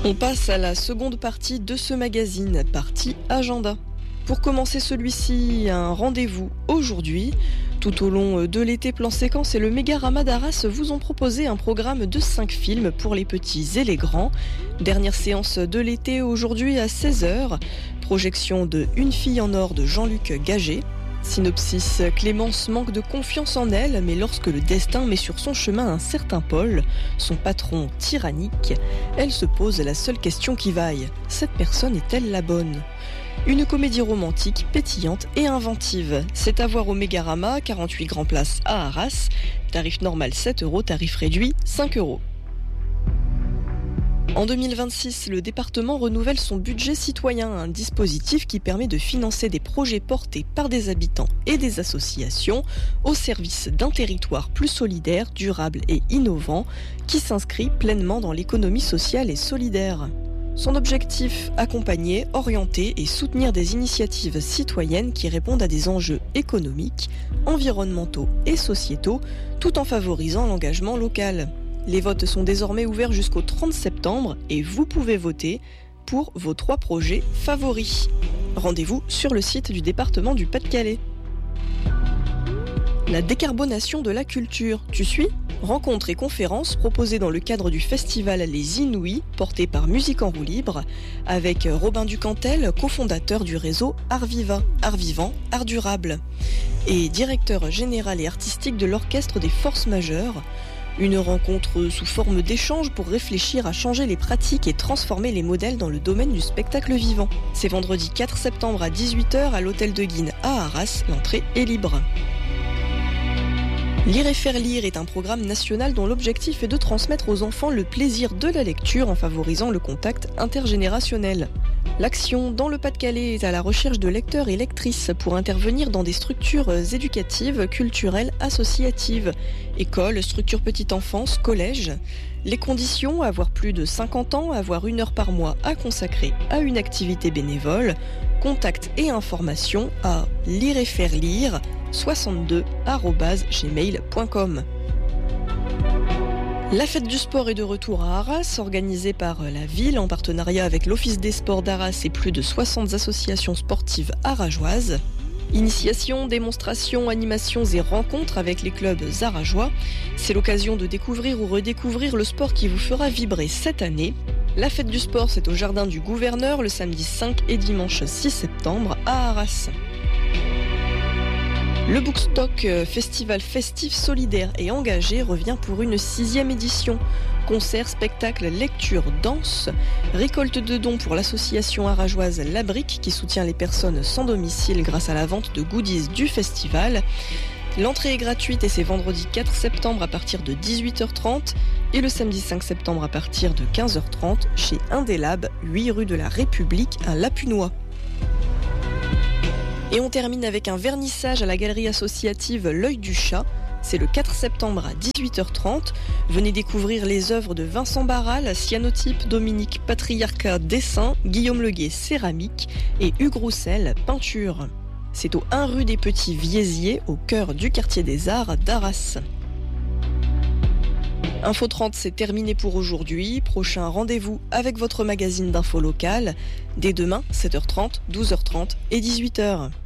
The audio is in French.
On passe à la seconde partie de ce magazine, partie agenda. Pour commencer celui-ci, un rendez-vous aujourd'hui. Tout au long de l'été, Plan Séquence et le Mégarama d'Arras vous ont proposé un programme de 5 films pour les petits et les grands. Dernière séance de l'été aujourd'hui à 16h. Projection de Une fille en or de Jean-Luc Gagé. Synopsis, Clémence manque de confiance en elle, mais lorsque le destin met sur son chemin un certain Paul, son patron tyrannique, elle se pose la seule question qui vaille. Cette personne est-elle la bonne ? Une comédie romantique, pétillante et inventive. C'est à voir au Mégarama, 48 grands places à Arras. Tarif normal 7 €, tarif réduit 5 €. En 2026, le département renouvelle son budget citoyen, un dispositif qui permet de financer des projets portés par des habitants et des associations au service d'un territoire plus solidaire, durable et innovant qui s'inscrit pleinement dans l'économie sociale et solidaire. Son objectif, accompagner, orienter et soutenir des initiatives citoyennes qui répondent à des enjeux économiques, environnementaux et sociétaux, tout en favorisant l'engagement local. Les votes sont désormais ouverts jusqu'au 30 septembre et vous pouvez voter pour vos 3 projets favoris. Rendez-vous sur le site du département du Pas-de-Calais. La décarbonation de la culture, tu suis ? Rencontres et conférences proposées dans le cadre du festival Les Inouïs, porté par Musique en roue libre, avec Robin Ducantel, cofondateur du réseau Art Viva, Art Vivant, Art Durable, et directeur général et artistique de l'Orchestre des Forces Majeures. Une rencontre sous forme d'échange pour réfléchir à changer les pratiques et transformer les modèles dans le domaine du spectacle vivant. C'est vendredi 4 septembre à 18h à l'Hôtel de Guines à Arras, l'entrée est libre. Lire et faire lire est un programme national dont l'objectif est de transmettre aux enfants le plaisir de la lecture en favorisant le contact intergénérationnel. L'Action dans le Pas-de-Calais est à la recherche de lecteurs et lectrices pour intervenir dans des structures éducatives, culturelles, associatives, écoles, structures petite enfance, collèges. Les conditions, avoir plus de 50 ans, avoir 1 heure par mois à consacrer à une activité bénévole. Contact et informations à lireetfairelire62@gmail.com. La fête du sport est de retour à Arras, organisée par la ville en partenariat avec l'Office des sports d'Arras et plus de 60 associations sportives arageoises. Initiation, démonstrations, animations et rencontres avec les clubs arageois. C'est l'occasion de découvrir ou redécouvrir le sport qui vous fera vibrer cette année. La fête du sport, c'est au Jardin du Gouverneur le samedi 5 et dimanche 6 septembre à Arras. Le Bookstock, festival festif, solidaire et engagé, revient pour une 6e édition. Concerts, spectacles, lectures, danse, récolte de dons pour l'association arageoise La Brique qui soutient les personnes sans domicile grâce à la vente de goodies du festival. L'entrée est gratuite et c'est vendredi 4 septembre à partir de 18h30 et le samedi 5 septembre à partir de 15h30 chez Indélab, 8 rue de la République à Lapunois. Et on termine avec un vernissage à la galerie associative L'Œil du Chat. C'est le 4 septembre à 18h30. Venez découvrir les œuvres de Vincent Barral, Cyanotype, Dominique Patriarcat, dessin, Guillaume Leguet, céramique et Hugues Roussel, peinture. C'est au 1 rue des Petits Viesiers, au cœur du quartier des Arts d'Arras. Info 30, c'est terminé pour aujourd'hui. Prochain rendez-vous avec votre magazine d'info locale. Dès demain, 7h30, 12h30 et 18h.